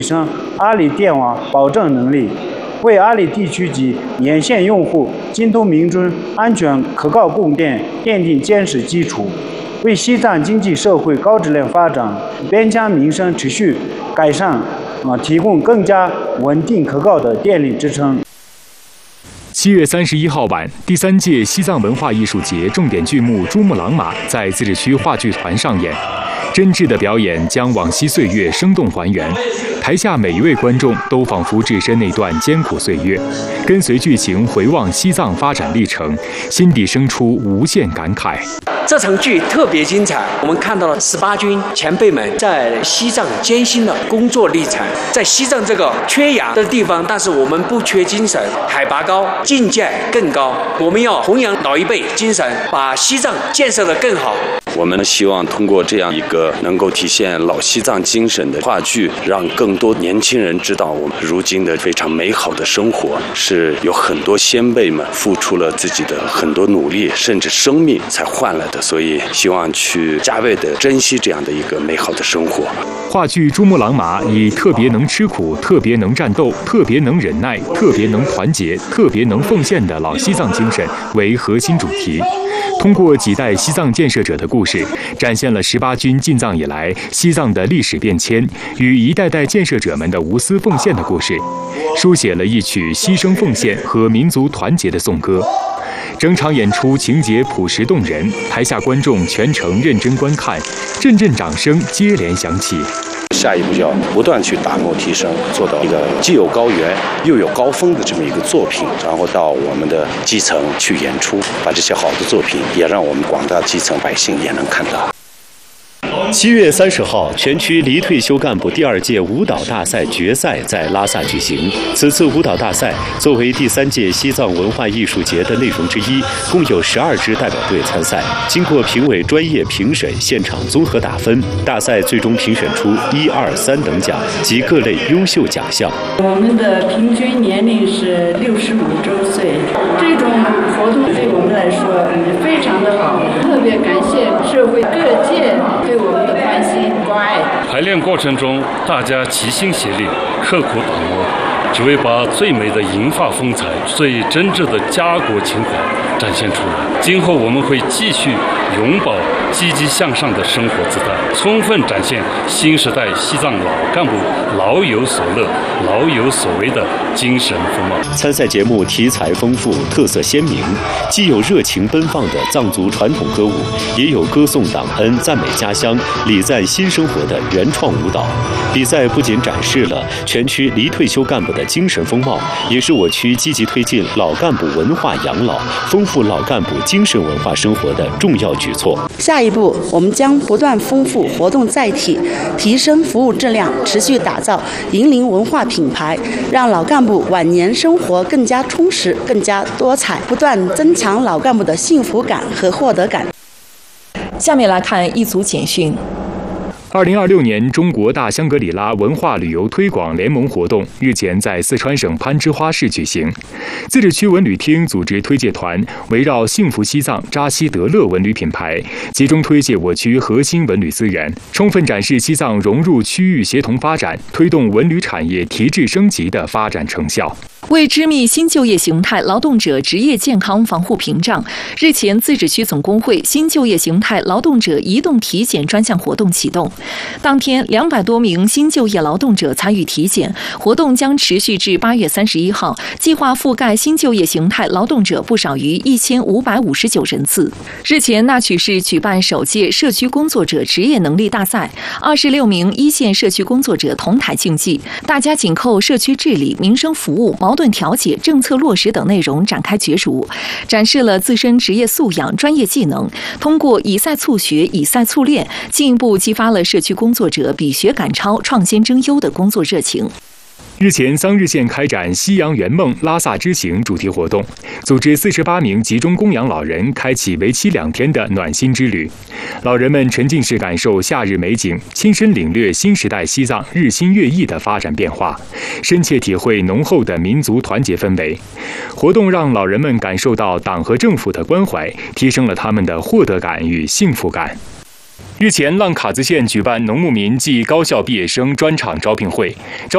提升阿里电网保证能力，为阿里地区及沿线用户精通民众安全可靠供电奠定坚实基础，为西藏经济社会高质量发展、边疆民生持续改善提供更加稳定可靠的电力支撑。 7月31号晚，第3届西藏文化艺术节重点剧目《珠穆朗玛》在自治区话剧团上演。真挚的表演将往昔岁月生动还原，台下每一位观众都仿佛置身那段艰苦岁月，跟随剧情回望西藏发展历程，心底生出无限感慨。 这场剧特别精彩，我们看到了18军前辈们在西藏艰辛的工作历程。在西藏这个缺氧的地方，但是我们不缺精神，海拔高，境界更高。我们要弘扬老一辈精神，把西藏建设得更好。 我们希望通过这样一个能够体现老西藏精神的话剧，让更多年轻人知道我们如今的非常美好的生活是有很多先辈们付出了自己的很多努力，甚至生命才换来的。所以希望去加倍的珍惜这样的一个美好的生活。 话剧《珠穆朗玛》以特别能吃苦、特别能战斗、特别能忍耐、特别能团结、特别能奉献的老西藏精神为核心主题，通过几代西藏建设者的故事，展现了18军进藏以来西藏的历史变迁与一代代建设者们的无私奉献的故事，书写了一曲牺牲奉献和民族团结的颂歌。整场演出情节朴实动人，台下观众全程认真观看，阵阵掌声接连响起。 下一步就要不断去打磨提升，做到一个既有高原又有高峰的这么一个作品，然后到我们的基层去演出，把这些好的作品也让我们广大基层百姓也能看到。 7月30号，全区离退休干部第2届舞蹈大赛决赛在拉萨举行。此次舞蹈大赛作为第3届西藏文化艺术节的内容之一，共有12支代表队参赛。经过评委专业评审，现场综合打分，大赛最终评选出1、2、3等奖及各类优秀奖项。 我们的平均年龄是65周岁，这种活动对我们来说非常的好，特别感谢社会各界对我们的关心关爱。 排练过程中，大家齐心协力，刻苦打磨，只为把最美的银发风采、最真挚的家国情怀展现出来。今后我们会继续永葆积极向上的生活姿态，充分展现新时代西藏老干部老有所乐、老有所为的精神风貌。 参赛节目题材丰富，特色鲜明，既有热情奔放的藏族传统歌舞，也有歌颂党恩、赞美家乡、礼赞新生活的原创舞蹈。比赛不仅展示了全区离退休干部的精神风貌，也是我区积极推进老干部文化养老、丰富老干部精神文化生活的重要举措。 下一步，我们将不断丰富活动载体，提升服务质量，持续打造引领文化品牌，让老干部晚年生活更加充实、更加多彩，不断增强老干部的幸福感和获得感。 下面来看一组简讯。 2026年中国大香格里拉文化旅游推广联盟活动日前在四川省攀枝花市举行。自治区文旅厅组织推介团，围绕幸福西藏、扎西德勒文旅品牌，集中推介我区核心文旅资源，充分展示西藏融入区域协同发展、推动文旅产业提质升级的发展成效。 为织密新就业形态劳动者职业健康防护屏障，日前自治区总工会新就业形态劳动者移动体检专项活动启动。当天，200多名新就业劳动者参与体检，活动将持续至8月31号，计划覆盖新就业形态劳动者不少于1559人次。日前，那曲市举办首届社区工作者职业能力大赛，26名一线社区工作者同台竞技，大家紧扣社区治理、民生服务、矛盾调解、政策落实等内容展开角逐，展示了自身职业素养、专业技能。通过以赛促学、以赛促练，进一步激发了社区工作者比学赶超、创新争优的工作热情。 日前，桑日县开展夕阳圆梦拉萨之行主题活动，组织48名集中供养老人开启为期2天的暖心之旅。老人们沉浸式感受夏日美景，亲身领略新时代西藏日新月异的发展变化，深切体会浓厚的民族团结氛围。活动让老人们感受到党和政府的关怀，提升了他们的获得感与幸福感。日前，浪卡子县举办农牧民暨高校毕业生专场招聘会。